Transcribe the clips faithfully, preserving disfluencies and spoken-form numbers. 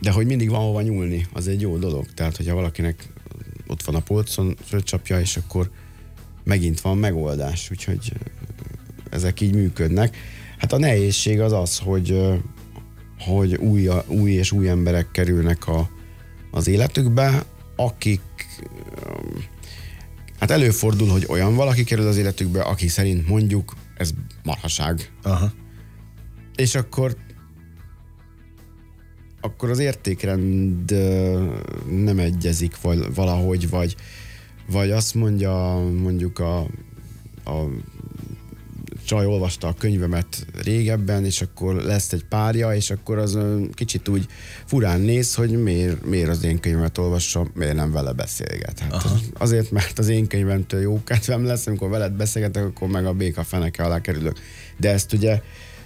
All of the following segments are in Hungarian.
De hogy mindig van hova nyúlni, az egy jó dolog. Tehát, hogyha valakinek ott van a polcon fölcsapja, és akkor megint van megoldás. Úgyhogy ezek így működnek. Hát a nehézség az az, hogy, hogy új, új és új emberek kerülnek a, az életükbe, akik hát előfordul, hogy olyan valaki kerül az életükbe, aki szerint mondjuk ez marhaság. Aha. És akkor akkor az értékrend nem egyezik valahogy, vagy, vagy azt mondja mondjuk a, a csaj olvasta a könyvemet régebben, és akkor lesz egy párja, és akkor az kicsit úgy furán néz, hogy miért, miért az én könyvemet olvassa, miért nem vele beszélget. Hát azért, mert az én könyvemtől jó kedvem lesz, amikor veled beszélgetek, akkor meg a béka feneke alá kerülök. De ezt ugye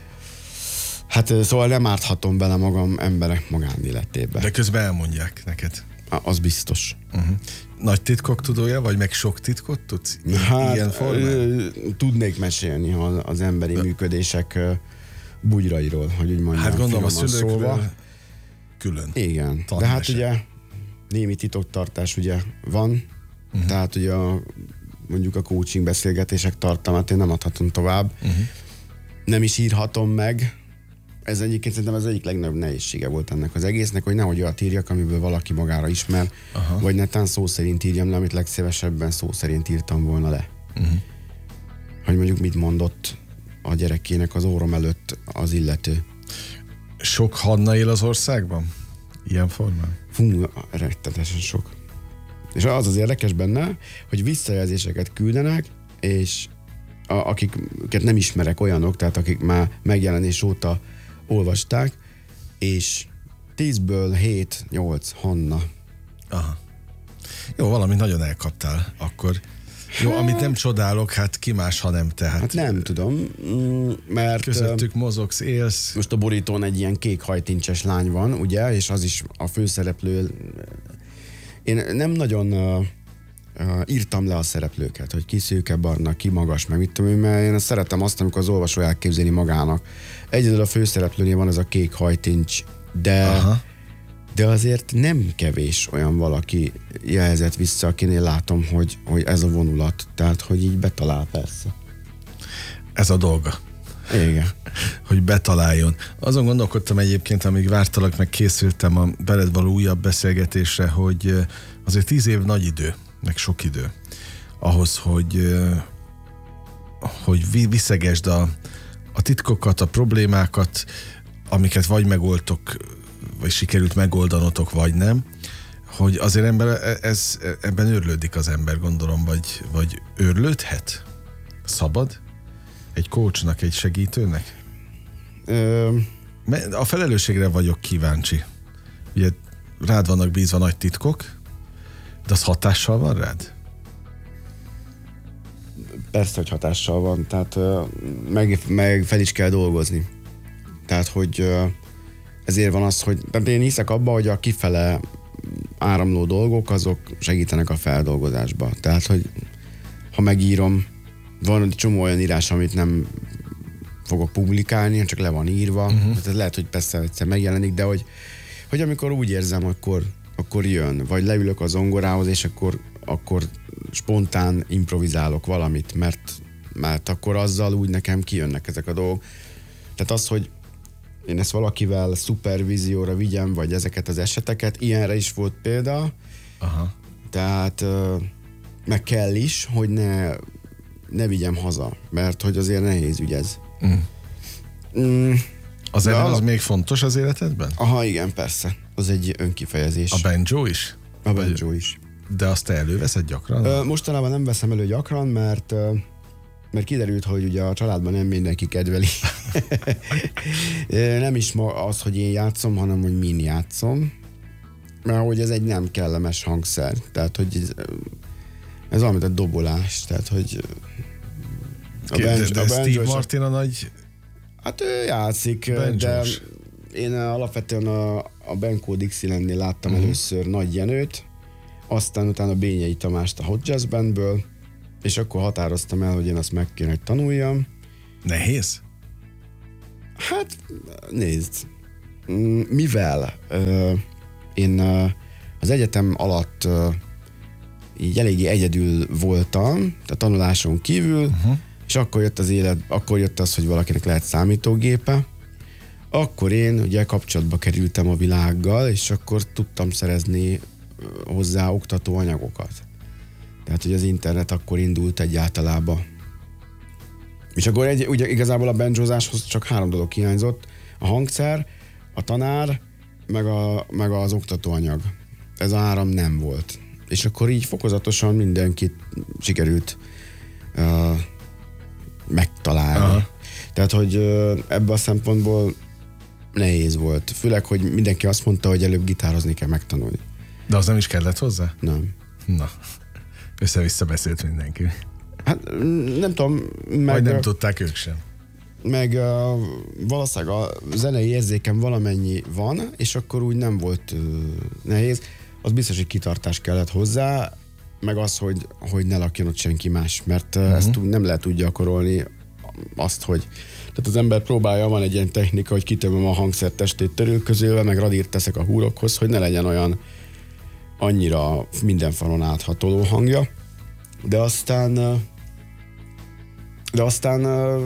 hát szóval nem árthatom bele magam emberek magánéletébe. De közben elmondják neked. Az biztos. Uh-huh. Nagy titkok tudója, vagy meg sok titkot tudsz? Hát, ilyen formán? Tudnék mesélni az emberi De. működések bugyrairól, hogy úgy mondjam. Hát gondolom a szülőkről szóval. Külön. Igen. Tanmese. De hát ugye némi titoktartás ugye van, uh-huh. tehát ugye a, mondjuk a coaching beszélgetések tartalmát én nem adhatom tovább. Uh-huh. Nem is írhatom meg. Ez egyébként szerintem az egyik legnagyobb nehézsége volt ennek az egésznek, hogy nehogy olyat írjak, amiből valaki magára ismer, Aha. vagy netán szó szerint írjam le, amit legszívesebben szó szerint írtam volna le. Uh-huh. Hogy mondjuk mit mondott a gyerekének az órom előtt az illető. Sok Hanna él az országban? Ilyen formán? Fú, rettetesen sok. És az az érdekes benne, hogy visszajelzéseket küldenek, és a, akiket nem ismerek, olyanok, tehát akik már megjelenés óta olvasták, és tízből hét, nyolc Hanna. Aha. Jó, valamit nagyon elkaptál akkor. Jó, hát, amit nem csodálok, hát ki más, ha nem te. Hát, hát nem tudom, mert... Közöttük mozogsz, élsz. Most a borítón egy ilyen kék hajtincses lány van, ugye, és az is a főszereplő. Én nem nagyon uh, uh, írtam le a szereplőket, hogy ki szőke, barna, ki magas, meg mit tudom én, mert én szeretem azt, amikor az olvasó elképzeli magának. Egyedül a főszereplőnél van ez a kék hajtincs, de, de azért nem kevés olyan valaki jelzett vissza, akinél látom, hogy, hogy ez a vonulat, tehát hogy így betalál persze. Ez a dolga. Igen. Hogy betaláljon. Azon gondolkodtam egyébként, amíg vártalak, meg készültem a veled való újabb beszélgetésre, hogy azért tíz év nagy idő, meg sok idő ahhoz, hogy, hogy viszegesd a, a titkokat, a problémákat, amiket vagy megoldtok, vagy sikerült megoldanotok, vagy nem, hogy azért ember, ez, ebben őrlődik az ember, gondolom, vagy, vagy őrlődhet? Szabad? Egy coachnak, egy segítőnek? Ö... A felelősségre vagyok kíváncsi. Ugye rád vannak bízva nagy titkok, de az hatással van rád? Persze, hogy hatással van. Tehát meg, meg fel is kell dolgozni. Tehát, hogy ezért van az, hogy én hiszek abba, hogy a kifele áramló dolgok, azok segítenek a feldolgozásba. Tehát, hogy ha megírom, van egy csomó olyan írás, amit nem fogok publikálni, csak le van írva. Uh-huh. Tehát lehet, hogy persze egyszer megjelenik, de hogy, hogy amikor úgy érzem, akkor, akkor jön. Vagy leülök a zongorához, és akkor, akkor spontán improvizálok valamit, mert, mert akkor azzal úgy nekem kijönnek ezek a dolgok. Tehát az, hogy én ezt valakivel szupervízióra vigyem, vagy ezeket az eseteket, ilyenre is volt példa. Aha. Tehát meg kell is, hogy ne ne vigyem haza, mert hogy azért nehéz ügy ez. Mm. Mm, az zene az még fontos az életedben? Aha, igen, persze. Az egy önkifejezés. A banjo is? A banjo is. De azt te előveszed gyakran? Ö, mostanában nem veszem elő gyakran, mert mert kiderült, hogy ugye a családban nem mindenki kedveli. Nem is ma az, hogy én játszom, hanem hogy min játszom. Mert hogy ez egy nem kellemes hangszer. Tehát, hogy ez, ez valamit a dobolás. Tehát, hogy a banjo, de, de a Steve Martin a nagy... Hát ő játszik, banjos. De én alapvetően a, a Benko Dixielandnél láttam uh-huh. először Nagy Jenőt, aztán utána Bényei Tamást a Hot Jazz Bandből, és akkor határoztam el, hogy én azt meg kéne, hogy tanuljam. Nehéz? Hát, nézd. mivel ö, én ö, az egyetem alatt ö, így eléggé egyedül voltam, a tanuláson kívül, uh-huh. és akkor jött az élet, akkor jött az, hogy valakinek lehet számítógépe, akkor én ugye kapcsolatba kerültem a világgal, és akkor tudtam szerezni hozzá oktató anyagokat. Tehát, hogy az internet akkor indult egyáltalában. És akkor egy, ugye igazából a banjozáshoz csak három dolog hiányzott. A hangszer, a tanár, meg, a, meg az oktatóanyag. Ez a három nem volt. És akkor így fokozatosan mindenkit sikerült uh, megtalálni. Aha. Tehát, hogy uh, ebből a szempontból nehéz volt. Főleg, hogy mindenki azt mondta, hogy előbb gitározni kell megtanulni. De az nem is kellett hozzá? Nem. Na, össze-vissza beszélt mindenki. Hát nem tudom. Meg, Vagy nem tudták ők sem. Meg uh, valószínűleg a zenei érzékem valamennyi van, és akkor úgy nem volt uh, nehéz. Az biztos, hogy kitartás kellett hozzá, meg az, hogy, hogy ne lakjon ott senki más, mert uh, uh-huh. ezt nem lehet úgy gyakorolni azt, hogy tehát az ember próbálja, van egy ilyen technika, hogy kitömöm a hangszer testét törülközővel, meg radírt teszek a húrokhoz, hogy ne legyen olyan annyira minden falon áthatoló hangja. De aztán de aztán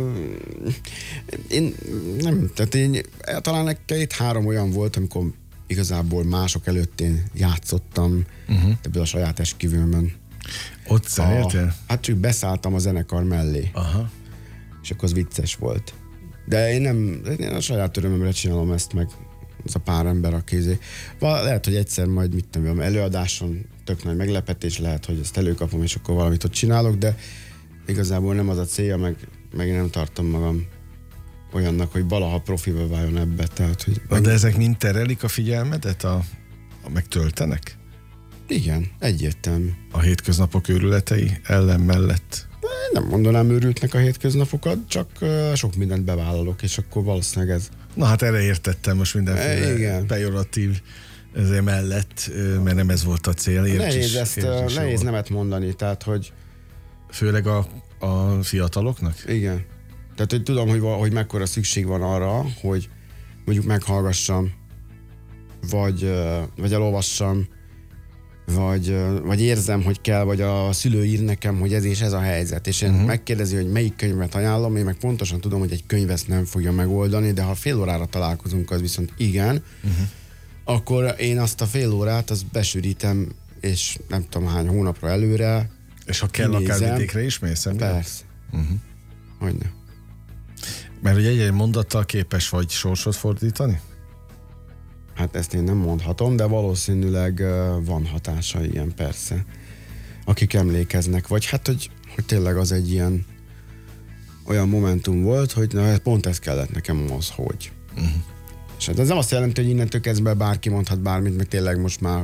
én nem, tehát én talán két-három olyan volt, amikor igazából mások előtt én játszottam uh-huh. ebből a saját esküvőmön. Ott zenéltél? Hát csak beszálltam a zenekar mellé. Aha. És akkor az vicces volt. De én nem, én a saját örömömre csinálom ezt meg, az a pár ember, aki izé. Lehet, hogy egyszer majd mit tudom, előadáson tök nagy meglepetés, lehet, hogy ezt előkapom, és akkor valamit ott csinálok, de igazából nem az a célja, meg, meg én nem tartom magam olyannak, hogy valaha profiba váljon ebbe. Tehát, hogy meg... De ezek mind terelik a figyelmedet, a, a megtöltenek? Igen, egyértelmű. A hétköznapok őrületei ellen mellett? Nem mondanám őrültnek a hétköznapokat, csak uh, sok mindent bevállalok, és akkor valószínűleg ez... Na hát erre értettem most mindenféle igen. pejoratív ezért mellett, mert nem ez volt a cél. Érts nehéz is, ezt, uh, nehéz nemet mondani, tehát hogy... Főleg a, a fiataloknak? Igen. Tehát, hogy tudom, hogy, hogy mekkora szükség van arra, hogy mondjuk meghallgassam, vagy, uh, vagy elolvassam, Vagy, vagy érzem, hogy kell, vagy a szülő ír nekem, hogy ez és ez a helyzet, és én uh-huh. megkérdezi, hogy melyik könyvet ajánlom, én meg pontosan tudom, hogy egy könyv ezt nem fogja megoldani, de ha fél órára találkozunk, az viszont igen, uh-huh. akkor én azt a fél órát, azt besűrítem, és nem tudom hány hónapra előre. És ha kell, kinézem, akár vidékre is mész? Persze. Uh-huh. Hogyne. Mert hogy egy-egy mondattal képes vagy sorsot fordítani? Hát ezt én nem mondhatom, de valószínűleg uh, van hatása ilyen, persze. Akik emlékeznek, vagy hát, hogy, hogy tényleg az egy ilyen olyan momentum volt, hogy na, pont ez kellett nekem az, hogy. Uh-huh. És hát ez nem azt jelenti, hogy innentől kezdve bárki mondhat bármit, meg tényleg most már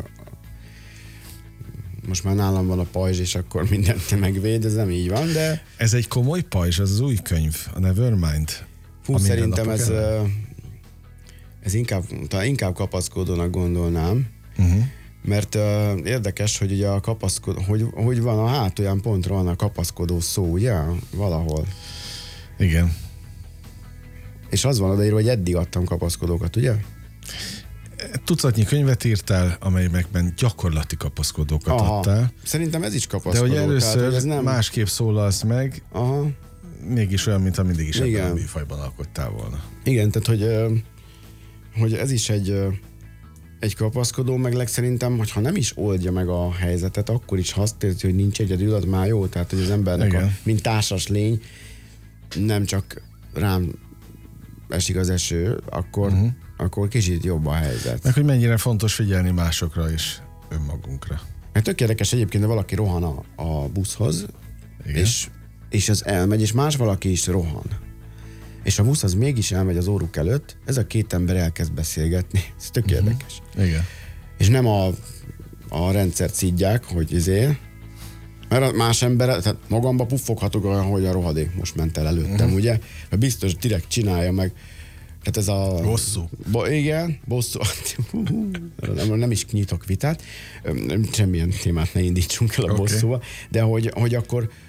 most már nálam van a pajzs, és akkor mindent megvéd, ez nem így van, de... Ez egy komoly pajzs, az az új könyv, a Nevermind. Fú, szerintem ez... Uh, Ez inkább, inkább kapaszkodónak gondolnám, uh-huh. mert uh, érdekes, hogy ugye a kapaszkodó, hogy, hogy van a hátulján pontra van a kapaszkodó szó, ugye? Valahol. Igen. És az van odaírva, hogy eddig adtam kapaszkodókat, ugye? Tucatnyi könyvet írtál, amelyekben gyakorlati kapaszkodókat Aha. adtál. Szerintem ez is kapaszkodó. De hogy először tehát, hogy ez nem... másképp szólalsz meg, Aha. mégis olyan, mint ha mindig is ebben a műfajban alkottál volna. Igen, tehát hogy... Uh, hogy ez is egy, egy kapaszkodó, meg legszerintem, hogyha nem is oldja meg a helyzetet, akkor is azt érzi, hogy nincs egyedül, az már jó. Tehát, hogy az embernek, a, mint társas lény, nem csak rám esik az eső, akkor, uh-huh. akkor kicsit jobb a helyzet. Meg, hogy mennyire fontos figyelni másokra és önmagunkra. Mert tök érdekes egyébként, de valaki rohan a, a buszhoz, és, és az elmegy, és más valaki is rohan. És a busz az mégis elmegy az óruk előtt, ez a két ember elkezd beszélgetni. Ez tök uh-huh. érdekes. Igen. És nem a, a rendszert szidják, hogy izé, mert a más ember, tehát magamba puffoghatok olyan, hogy a rohadék most ment el előttem, uh-huh. ugye? Mert biztos direkt csinálja meg. Tehát ez a... Bosszú. Bo, igen, bosszú. nem, nem is nyitok vitát. Semmilyen témát ne indítsunk el a okay. bosszúval. De hogy, hogy akkor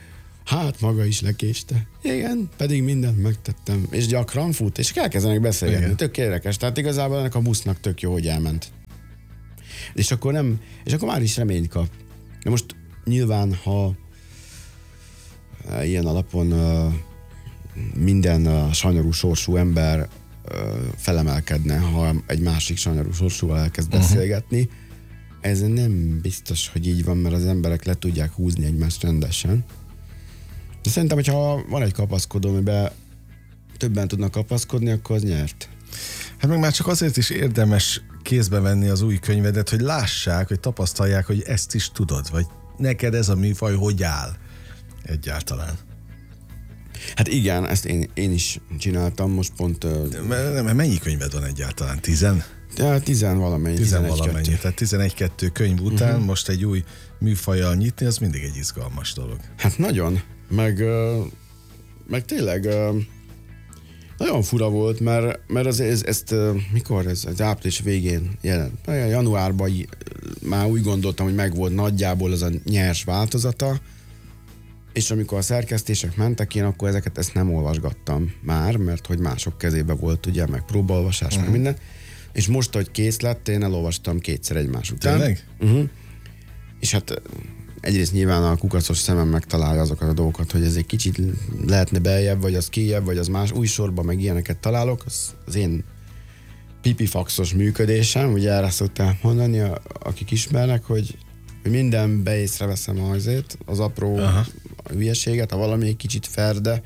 Hát maga is lekéste. Igen, pedig mindent megtettem. És gyakran fut, és elkezdenek beszélgetni. Igen. Tök érdekes. Tehát igazából ennek a busznak tök jó, hogy elment. És akkor nem, és akkor már is reményt kap. De most nyilván, ha ilyen alapon uh, minden uh, sanyarú sorsú ember uh, felemelkedne, ha egy másik sanyarú sorsúval elkezd uh-huh. beszélgetni, ez nem biztos, hogy így van, mert az emberek le tudják húzni egymást rendesen. De szerintem, hogyha van egy kapaszkodó, amiben többen tudnak kapaszkodni, akkor az nyert. Hát meg már csak azért is érdemes kézbe venni az új könyvedet, hogy lássák, hogy tapasztalják, hogy ezt is tudod, vagy neked ez a műfaj hogy áll egyáltalán. Hát igen, ezt én, én is csináltam, most pont... Uh, Mennyi könyved van egyáltalán? Tizen? Ja, tizen valamennyi. Tizen valamennyi. Tehát tizenegy-kettő könyv után uh-huh. most egy új műfajjal nyitni, az mindig egy izgalmas dolog. Hát nagyon. Meg, uh, meg tényleg uh, nagyon fura volt, mert, mert az, ez, ezt uh, mikor ez? Az április végén jelent. Januárban uh, már úgy gondoltam, hogy megvolt nagyjából az a nyers változata, és amikor a szerkesztések mentek, én akkor ezeket ezt nem olvasgattam már, mert hogy mások kezébe volt, ugye, meg próbaolvasás, uh-huh. meg minden. És most, hogy kész lett, én elolvastam kétszer egymás után. Tényleg? Uh-huh. És hát egyrészt nyilván a kukacos szemem megtalálja azokat a dolgokat, hogy ez egy kicsit lehetne beljebb, vagy az kijebb, vagy az más új sorban, meg ilyeneket találok. Az, az én pipifaxos működésem, ugye erre szokták mondani, a, akik ismernek, hogy, hogy mindenbe észreveszem azért, az apró Aha. hülyeséget, ha valami egy kicsit ferde.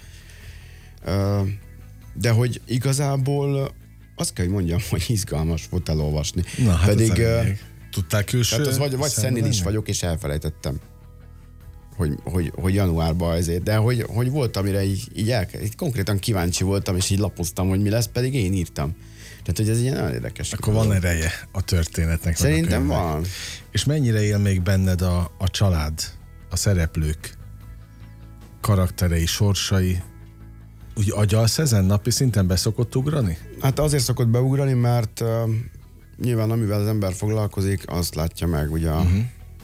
De hogy igazából azt kell, hogy mondjam, hogy izgalmas volt elolvasni. Na, hát pedig tudtál külső... Tehát az vagy, vagy szenil is vagyok, és elfelejtettem, hogy, hogy, hogy januárban ezért, de hogy, hogy volt, amire így, így, el, így konkrétan kíváncsi voltam, és így lapoztam, hogy mi lesz, pedig én írtam. Tehát, hogy ez egy nagyon érdekes. Akkor van ereje a történetnek. Szerintem a van. És mennyire él még benned a, a család, a szereplők karakterei, sorsai? Úgy agyalsz ezen napi szinten be szokott ugrani? Hát azért szokott beugrani, mert uh, nyilván amivel az ember foglalkozik, azt látja meg, ugye a, uh-huh.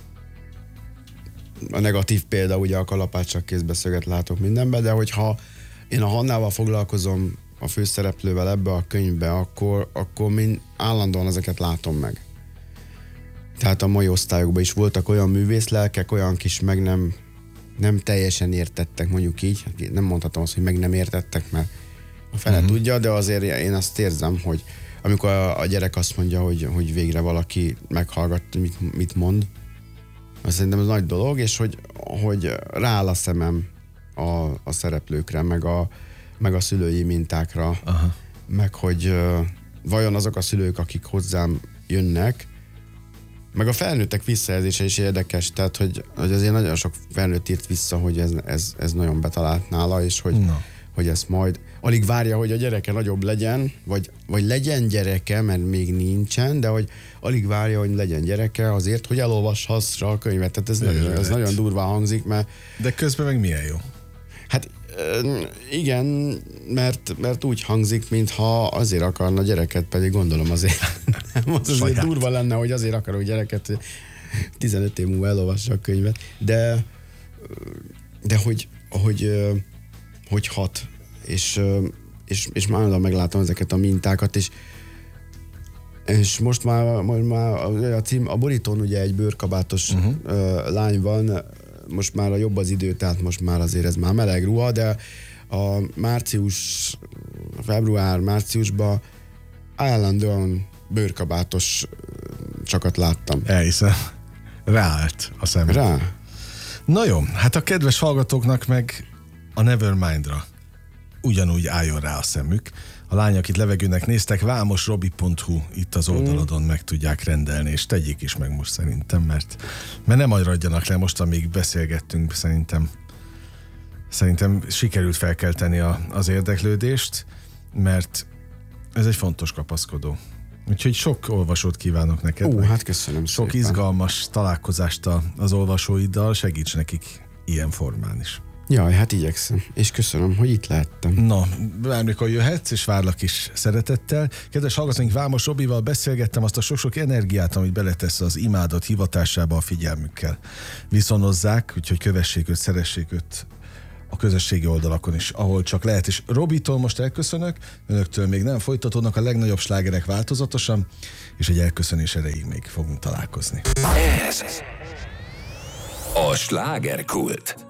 a negatív példa, ugye a kalapáccsal kézbeszöget látok mindenben, de hogyha én a Hannával foglalkozom, a főszereplővel ebbe a könyvbe, akkor, akkor én állandóan ezeket látom meg. Tehát a mai osztályokban is voltak olyan művészlelkek, olyan kis meg nem, nem teljesen értettek, mondjuk így. Nem mondhatom azt, hogy meg nem értettek, mert a fele uh-huh. tudja, de azért én azt érzem, hogy amikor a, a gyerek azt mondja, hogy, hogy végre valaki meghallgat, mit, mit mond, azt szerintem ez nagy dolog, és hogy, hogy rááll a szemem a, a szereplőkre, meg a, meg a szülői mintákra, Aha. meg hogy uh, vajon azok a szülők, akik hozzám jönnek, meg a felnőttek visszajelzése is érdekes, tehát hogy, hogy azért nagyon sok felnőtt írt vissza, hogy ez, ez, ez nagyon betalált nála, és hogy, no. hogy ezt majd alig várja, hogy a gyereke nagyobb legyen, vagy, vagy legyen gyereke, mert még nincsen, de hogy alig várja, hogy legyen gyereke azért, hogy elolvashassa a könyvet. Tehát ez, nagyon, ez nagyon durván hangzik, mert... De közben meg milyen jó? Hát igen, mert, mert úgy hangzik, mintha azért akarna gyereket, pedig gondolom azért, az azért durva lenne, hogy azért akarok gyereket, hogy tizenöt év múlva elolvassa a könyvet, de, de hogy, hogy, hogy hat, és, és, és már meglátom ezeket a mintákat, és, és most már, most már a, cím, a borítón ugye egy bőrkabátos uh-huh. lány van, most már a jobb az idő, tehát most már azért ez már meleg ruha, de a március, február-márciusban állandóan bőrkabátos csakat láttam. Elhiszem. Ráállt a szemem. Rá. Na jó, hát a kedves hallgatóknak meg a Nevermind-ra ugyanúgy álljon rá a szemük. A lányok itt levegőnek néztek, vámosrobi pont hu itt az oldalodon meg tudják rendelni, és tegyék is meg most szerintem, mert, mert nem maradjanak le most, amíg beszélgettünk, szerintem szerintem sikerült felkelteni a, az érdeklődést, mert ez egy fontos kapaszkodó. Úgyhogy sok olvasót kívánok neked. Ó, hát köszönöm Sok szépen. izgalmas találkozást az olvasóiddal, segíts nekik ilyen formán is. Jaj, hát igyekszem, és köszönöm, hogy itt lehettem. Na, bármikor jöhetsz, és várlak is szeretettel. Kedves hallgatóink, Vámos Robival beszélgettem, azt a sok-sok energiát, amit beletesz az imádat hivatásába a figyelmükkel. Viszonozzák, úgyhogy kövessék őt, szeressék őt a közösségi oldalakon is, ahol csak lehet. És Robitól most elköszönök, önöktől még nem, folytatódnak a legnagyobb slágerek változatosan, és egy elköszönés erejéig még fogunk találkozni. Ez a Slágerkult.